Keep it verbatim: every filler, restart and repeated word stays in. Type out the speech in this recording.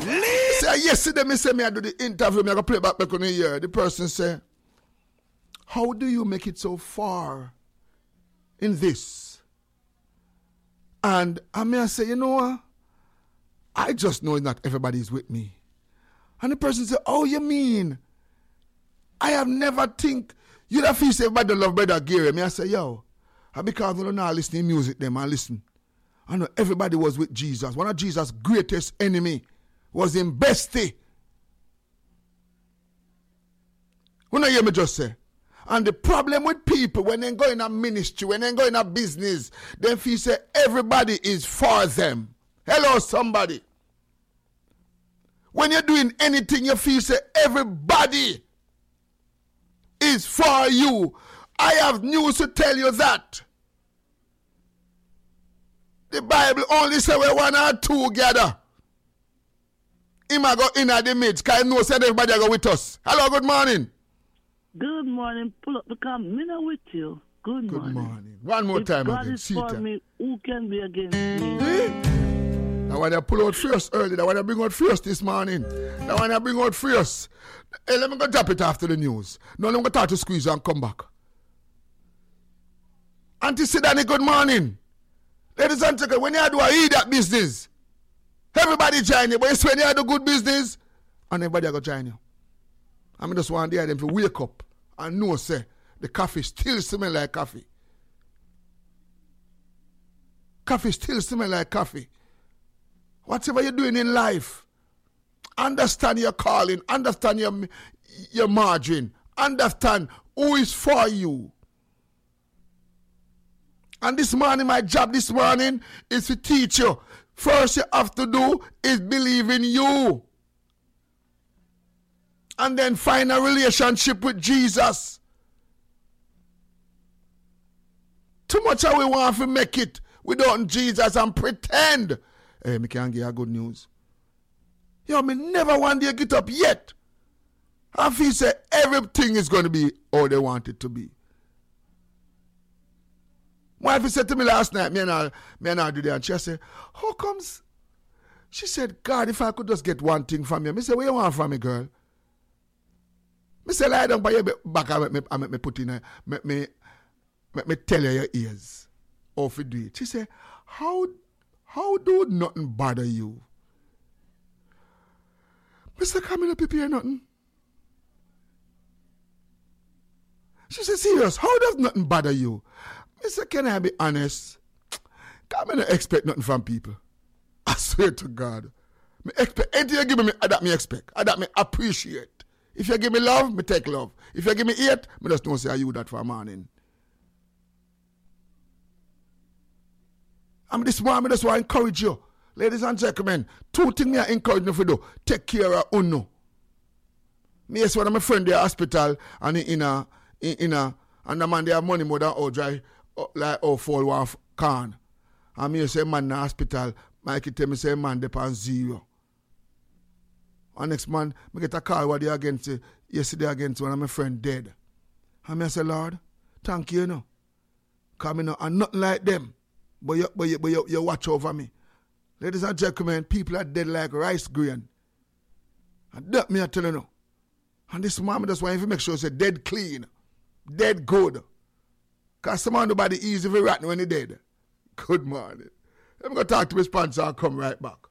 Say, yesterday, me say me I do the interview, me I go play back back on the year. The person say, how do you make it so far in this? And I may say, you know what? I just know not everybody is with me. And the person say, oh, you mean? I have never think, you'd have feel say, everybody love Brother Gary. Me I say, yo, because we don't know listening music them and listen. I know everybody was with Jesus. One of Jesus' greatest enemy was in bestie. When I hear me just say, and the problem with people when they go in a ministry, when they go in a business, they feel say everybody is for them. Hello, somebody. When you're doing anything, you feel say everybody is for you. I have news to tell you that. The Bible only says we one or two gather. He might go in at the midst, because I know said everybody go with us. Hello, good morning. Good morning. Pull up the camera. Me not with you. Good, Good morning. morning. One more if time God again. is See for it. me, who can be against me? That one I pull out first early. That one I bring out first this morning. That one I bring out first. Hey, let me go drop it after the news. No, let me go talk to Squeeze and come back. Auntie Sidani, good morning. Ladies and gentlemen, when you do a eat that business, everybody join you. But it's when you do good business, and everybody go join you. I mean, just want them to wake up and know, say, the coffee still smell like coffee. Coffee still smell like coffee. Whatever you're doing in life, understand your calling, understand your, your margin, understand who is for you. And this morning, my job this morning is to teach you. First you have to do is believe in you. And then find a relationship with Jesus. Too much of we want to make it without Jesus and pretend. Hey, me can't give you good news. Yo, me never want to get up yet. I feel say everything is going to be all they want it to be. My wife said to me last night, me and I, me and I do that, and she said, how comes? She said, God, if I could just get one thing from you. I said, what you want from me, girl? I said, lie down by your back and make me, and make me put in a, make me, make me tell you your ears. How to do it. She said, how, how do nothing bother you? I said, come in and prepare nothing. She said, serious, how does nothing bother you? I said, can I be honest? Come in and expect nothing from people. I swear to God. Me expect anything you give me, that me expect. That me appreciate. If you give me love, me take love. If you give me hate, me just don't say I you that for a morning. I'm this morning, I just want to encourage you. Ladies and gentlemen, two things I encourage you to do. Take care of Uno. Me yes, one of my friend in the hospital and in a in, in a and the man they have money more than all dry like all fall one can. And me say man in the hospital, Mikey tell me say man depend zero. And next man, I get a call what they against yesterday against one of my friend dead. And I say, Lord, thank you, you know. Because I know I'm nothing like them. But you, but, you, but you, you watch over me. Ladies and gentlemen, people are dead like rice grain. And that me I tell you now. And this mom just want to make sure say dead clean. Dead good. Because some man nobody easy very rotten when he dead. Good morning. I'm going to talk to my sponsor and come right back.